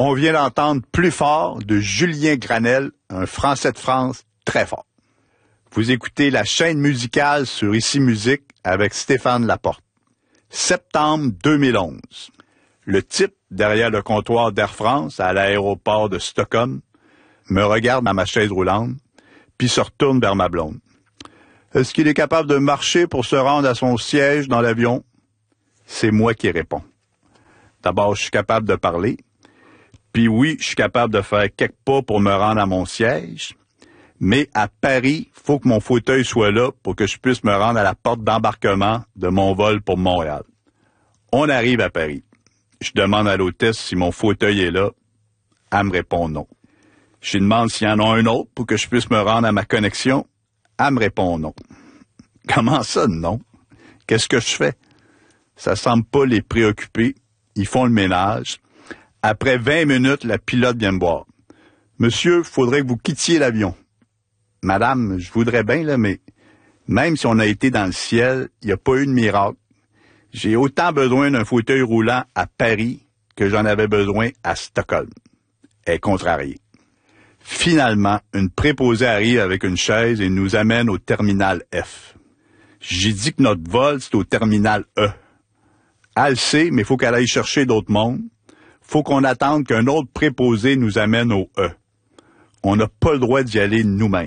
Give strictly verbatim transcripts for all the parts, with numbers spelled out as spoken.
On vient d'entendre Plus fort de Julien Granel, un Français de France très fort. Vous écoutez la chaîne musicale sur Ici Musique avec Stéphane Laporte. Septembre deux mille onze. Le type derrière le comptoir d'Air France à l'aéroport de Stockholm me regarde dans ma chaise roulante, puis se retourne vers ma blonde. Est-ce qu'il est capable de marcher pour se rendre à son siège dans l'avion? C'est moi qui réponds. D'abord, je suis capable de parler. Puis oui, je suis capable de faire quelques pas pour me rendre à mon siège. Mais à Paris, il faut que mon fauteuil soit là pour que je puisse me rendre à la porte d'embarquement de mon vol pour Montréal. On arrive à Paris. Je demande à l'hôtesse si mon fauteuil est là. Elle me répond non. Je lui demande s'il y en a un autre pour que je puisse me rendre à ma connexion. Elle me répond non. Comment ça, non? Qu'est-ce que je fais? Ça semble pas les préoccuper. Ils font le ménage. Après vingt minutes, la pilote vient me voir. « Monsieur, faudrait que vous quittiez l'avion. »« Madame, je voudrais bien, là, mais même si on a été dans le ciel, il n'y a pas eu de miracle. J'ai autant besoin d'un fauteuil roulant à Paris que j'en avais besoin à Stockholm. » Elle est contrariée. Finalement, une préposée arrive avec une chaise et nous amène au terminal F. J'ai dit que notre vol, c'est au terminal E. Elle le sait, mais il faut qu'elle aille chercher d'autres mondes. Faut qu'on attende qu'un autre préposé nous amène au E. On n'a pas le droit d'y aller nous-mêmes.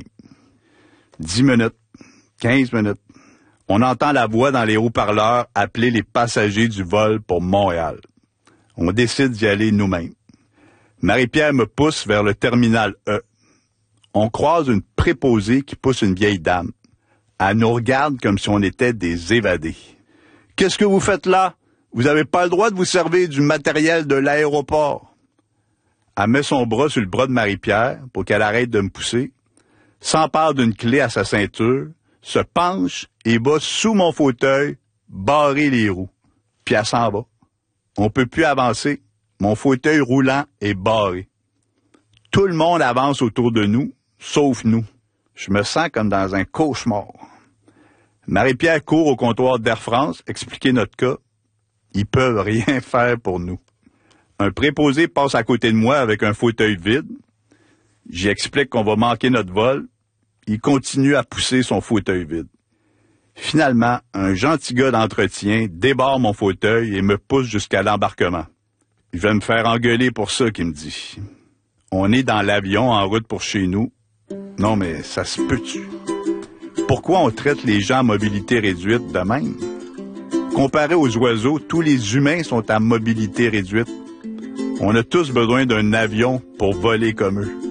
Dix minutes, quinze minutes. On entend la voix dans les haut-parleurs appeler les passagers du vol pour Montréal. On décide d'y aller nous-mêmes. Marie-Pierre me pousse vers le terminal E. On croise une préposée qui pousse une vieille dame. Elle nous regarde comme si on était des évadés. « Qu'est-ce que vous faites là? Vous n'avez pas le droit de vous servir du matériel de l'aéroport. » Elle met son bras sur le bras de Marie-Pierre pour qu'elle arrête de me pousser, s'empare d'une clé à sa ceinture, se penche et va sous mon fauteuil barrer les roues. Puis elle s'en va. On peut plus avancer. Mon fauteuil roulant est barré. Tout le monde avance autour de nous, sauf nous. Je me sens comme dans un cauchemar. Marie-Pierre court au comptoir d'Air France expliquer notre cas. Ils peuvent rien faire pour nous. Un préposé passe à côté de moi avec un fauteuil vide. J'y explique qu'on va manquer notre vol. Il continue à pousser son fauteuil vide. Finalement, un gentil gars d'entretien débarre mon fauteuil et me pousse jusqu'à l'embarquement. Il va me faire engueuler pour ça, qu'il me dit. On est dans l'avion en route pour chez nous. Non, mais ça se peut-tu? Pourquoi on traite les gens à mobilité réduite de même? Comparé aux oiseaux, tous les humains sont à mobilité réduite. On a tous besoin d'un avion pour voler comme eux.